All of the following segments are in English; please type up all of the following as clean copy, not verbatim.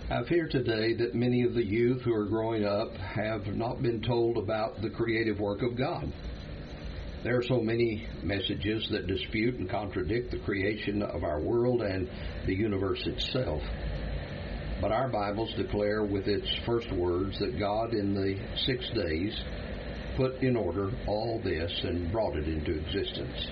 I fear today that many of the youth who are growing up have not been told about the creative work of God. There are so many messages that dispute and contradict the creation of our world and the universe itself. But our Bibles declare with its first words that God in the 6 days put in order all this and brought it into existence.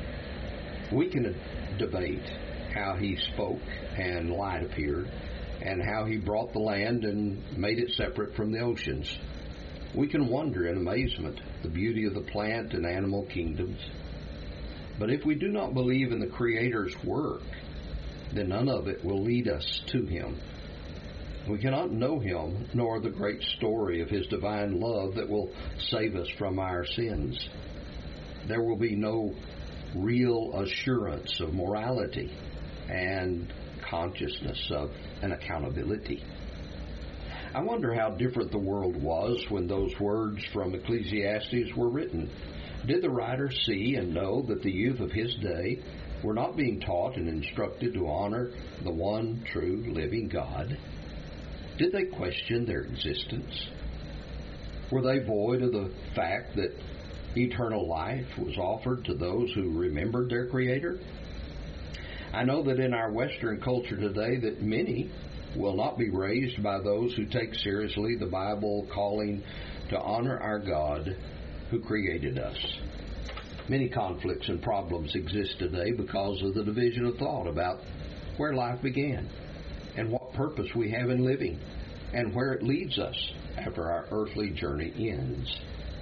We can debate how He spoke and light appeared, and how He brought the land and made it separate from the oceans. We can wonder in amazement the beauty of the plant and animal kingdoms. But if we do not believe in the Creator's work, then none of it will lead us to Him. We cannot know Him, nor the great story of His divine love that will save us from our sins. There will be no real assurance of morality and consciousness of an accountability. I wonder how different the world was when those words from Ecclesiastes were written. Did the writer see and know that the youth of his day were not being taught and instructed to honor the one true living God? Did they question their existence? Were they void of the fact that eternal life was offered to those who remembered their Creator? I know that in our Western culture today that many will not be raised by those who take seriously the Bible calling to honor our God who created us. Many conflicts and problems exist today because of the division of thought about where life began and what purpose we have in living and where it leads us after our earthly journey ends.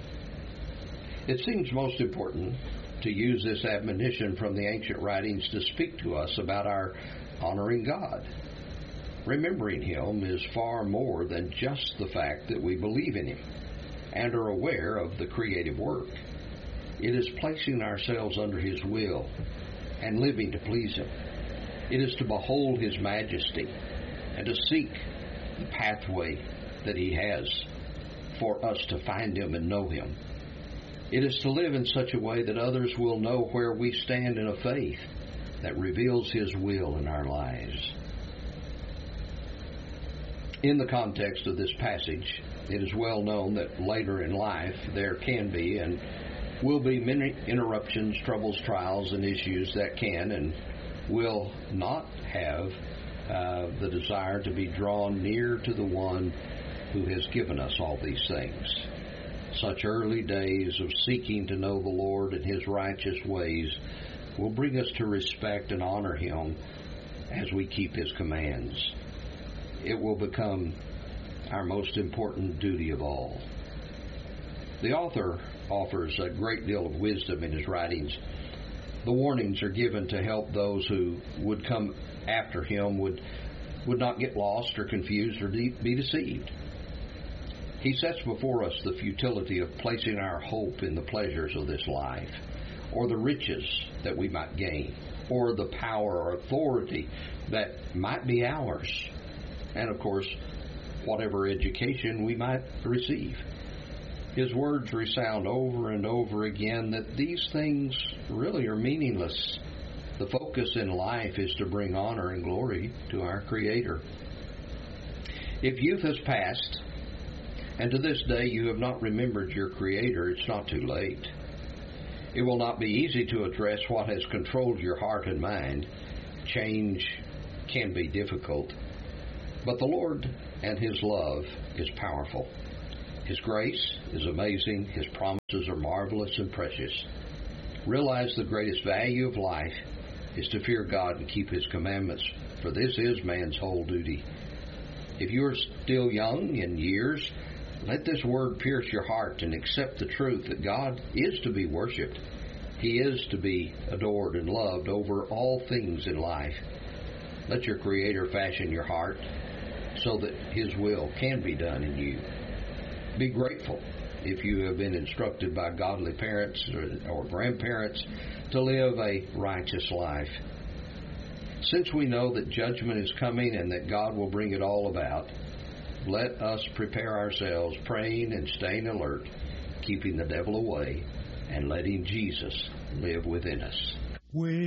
It seems most important to use this admonition from the ancient writings to speak to us about our honoring God. Remembering Him is far more than just the fact that we believe in Him and are aware of the creative work. It is placing ourselves under His will and living to please Him. It is to behold His majesty and to seek the pathway that He has for us to find Him and know Him. It is to live in such a way that others will know where we stand in a faith that reveals His will in our lives. In the context of this passage, it is well known that later in life there can be and will be many interruptions, troubles, trials, and issues that can and will not have the desire to be drawn near to the one who has given us all these things. Such early days of seeking to know the Lord and His righteous ways will bring us to respect and honor Him as we keep His commands. It will become our most important duty of all. The author offers a great deal of wisdom in his writings. The warnings are given to help those who would come after him would not get lost or confused or be deceived. He sets before us the futility of placing our hope in the pleasures of this life, or the riches that we might gain, or the power or authority that might be ours, and of course, whatever education we might receive. His words resound over and over again that these things really are meaningless. The focus in life is to bring honor and glory to our Creator. If youth has passed, and to this day you have not remembered your Creator, it's not too late. It will not be easy to address what has controlled your heart and mind. Change can be difficult. But the Lord and His love is powerful. His grace is amazing. His promises are marvelous and precious. Realize the greatest value of life is to fear God and keep His commandments, for this is man's whole duty. If you are still young in years, let this word pierce your heart and accept the truth that God is to be worshipped. He is to be adored and loved over all things in life. Let your Creator fashion your heart so that His will can be done in you. Be grateful if you have been instructed by godly parents or grandparents to live a righteous life. Since we know that judgment is coming and that God will bring it all about, let us prepare ourselves, praying and staying alert, keeping the devil away, and letting Jesus live within us.